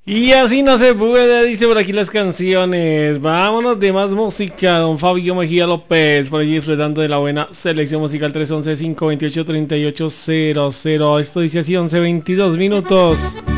Y así no se puede, dice por aquí las canciones. Vámonos de más música. Don Fabio Mejía López, por allí disfrutando de la buena selección musical 311-528-3800. Esto dice así, 11:22 minutos.